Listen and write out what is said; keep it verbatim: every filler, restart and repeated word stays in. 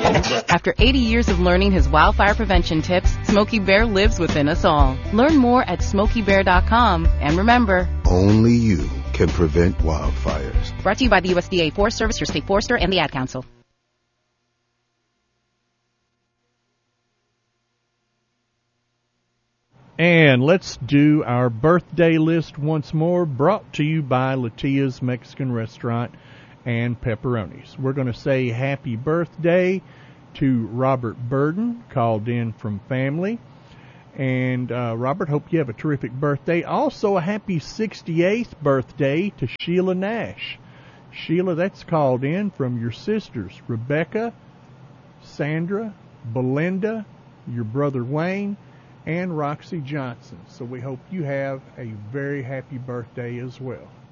After eighty years of learning his wildfire prevention tips, Smokey Bear lives within us all. Learn more at smokey bear dot com. And remember, only you can prevent wildfires. Brought to you by the U S D A Forest Service, your state forester, and the Ad Council. And let's do our birthday list once more, brought to you by Latia's Mexican Restaurant and Pepperonis. We're going to say happy birthday to Robert Burden, called in from family. And uh, Robert, hope you have a terrific birthday. Also, a happy sixty-eighth birthday to Sheila Nash. Sheila, that's called in from your sisters, Rebecca, Sandra, Belinda, your brother Wayne, and Roxy Johnson. So we hope you have a very happy birthday as well.